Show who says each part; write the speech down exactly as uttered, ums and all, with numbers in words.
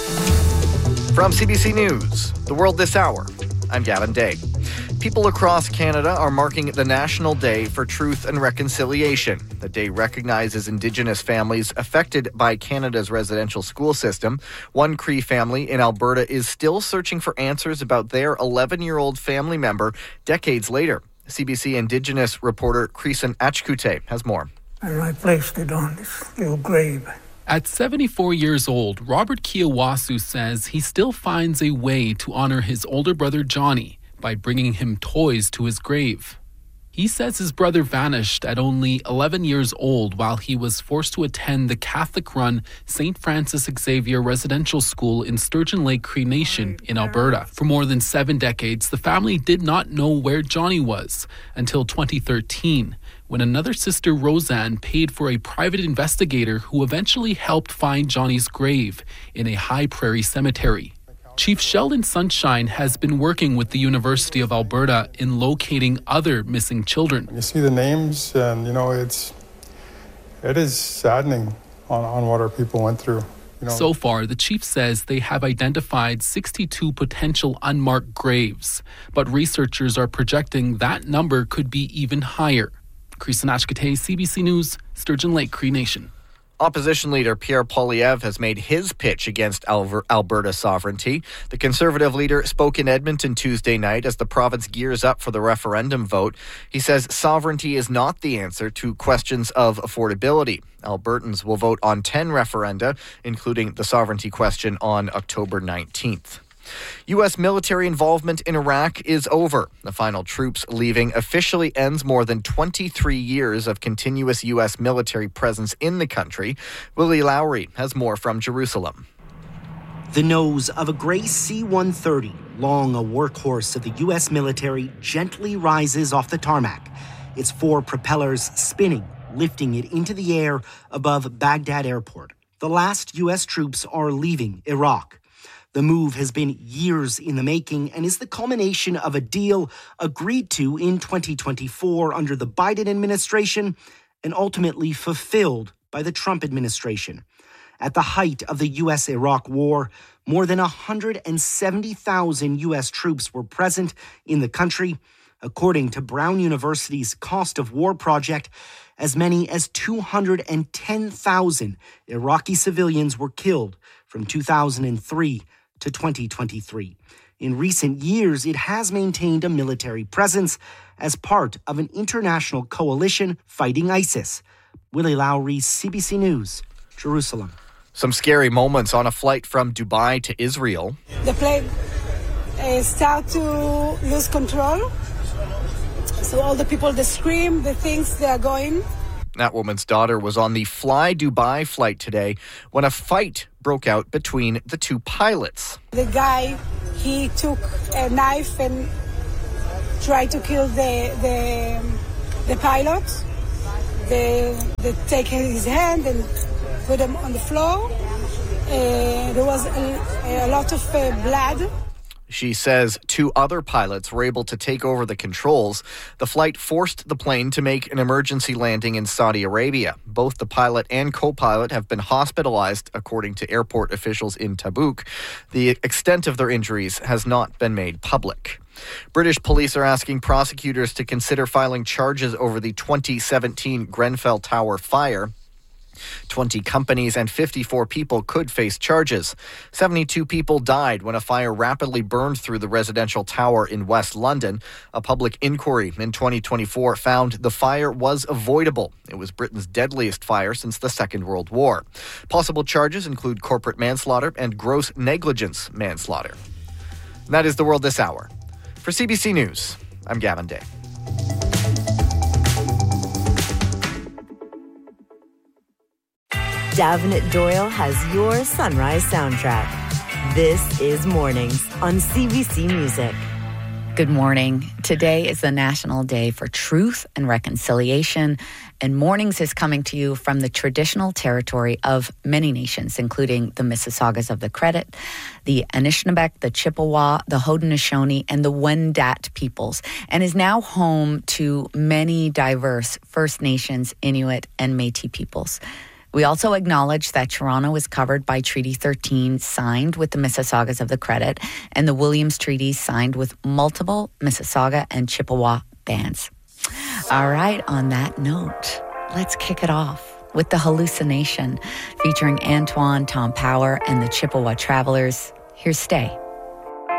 Speaker 1: From C B C News, The World This Hour, I'm Gavin Day. People across Canada are marking the National Day for Truth and Reconciliation. The day recognizes Indigenous families affected by Canada's residential school system. One Cree family in Alberta is still searching for answers about their eleven-year-old family member decades later. C B C Indigenous reporter Creason Achkute has more.
Speaker 2: And I placed it on this little grave.
Speaker 3: At seventy-four years old, Robert Kiawasu says he still finds a way to honor his older brother Johnny by bringing him toys to his grave. He says his brother vanished at only eleven years old while he was forced to attend the Catholic-run Saint Francis Xavier Residential School in Sturgeon Lake Cree Nation in Alberta. For more than seven decades, the family did not know where Johnny was until twenty thirteen, when another sister, Roseanne, paid for a private investigator who eventually helped find Johnny's grave in a high prairie cemetery. Chief Sheldon Sunshine has been working with the University of Alberta in locating other missing children.
Speaker 4: You see the names, and you know it's it is saddening on, on what our people went through. You know.
Speaker 3: So far, the chief says they have identified sixty-two potential unmarked graves, but researchers are projecting that number could be even higher. Creason Achkute, C B C News, Sturgeon Lake Cree Nation.
Speaker 1: Opposition leader Pierre Poilievre has made his pitch against Alberta sovereignty. The Conservative leader spoke in Edmonton Tuesday night as the province gears up for the referendum vote. He says sovereignty is not the answer to questions of affordability. Albertans will vote on ten referenda, including the sovereignty question on October nineteenth. U S military involvement in Iraq is over. The final troops leaving officially ends more than twenty-three years of continuous U S military presence in the country. Willie Lowry has more from Jerusalem.
Speaker 5: The nose of a gray C one thirty, long a workhorse of the U S military, gently rises off the tarmac. Its four propellers spinning, lifting it into the air above Baghdad Airport. The last U S troops are leaving Iraq. The move has been years in the making and is the culmination of a deal agreed to in twenty twenty-four under the Biden administration and ultimately fulfilled by the Trump administration. At the height of the U S-Iraq war, more than one hundred seventy thousand U S troops were present in the country. According to Brown University's Cost of War project, as many as two hundred ten thousand Iraqi civilians were killed from two thousand three to twenty twenty-three. In recent years, it has maintained a military presence as part of an international coalition fighting ISIS. Willie Lowry, C B C News, Jerusalem.
Speaker 1: Some scary moments on a flight from Dubai to Israel.
Speaker 6: The plane uh, start to lose control. So all the people, they scream, the things, they are going.
Speaker 1: That woman's daughter was on the Fly Dubai flight today when a fight broke out between the two pilots.
Speaker 6: The guy, he took a knife and tried to kill the the, the pilot. They, they take his hand and put him on the floor. Uh, there was a, a lot of uh, blood.
Speaker 1: She says two other pilots were able to take over the controls. The flight forced the plane to make an emergency landing in Saudi Arabia. Both the pilot and co-pilot have been hospitalized, according to airport officials in Tabuk. The extent of their injuries has not been made public. British police are asking prosecutors to consider filing charges over the twenty seventeen Grenfell Tower fire. twenty companies and fifty-four people could face charges. seventy-two people died when a fire rapidly burned through the residential tower in West London. A public inquiry in twenty twenty-four found the fire was avoidable. It was Britain's deadliest fire since the Second World War. Possible charges include corporate manslaughter and gross negligence manslaughter. And that is The World This Hour. For C B C News, I'm Gavin Day.
Speaker 7: Davenant Doyle has your sunrise soundtrack. This is Mornings on C B C Music.
Speaker 8: Good morning. Today is the National Day for Truth and Reconciliation, and Mornings is coming to you from the traditional territory of many nations, including the Mississaugas of the Credit, the Anishinaabeg, the Chippewa, the Haudenosaunee, and the Wendat peoples, and is now home to many diverse First Nations, Inuit, and Métis peoples. We also acknowledge that Toronto is covered by Treaty thirteen, signed with the Mississaugas of the Credit, and the Williams Treaty, signed with multiple Mississauga and Chippewa bands. All right, on that note, let's kick it off with The Hallucination, featuring Antoine, Tom Power, and the Chippewa Travelers. Here's Stay.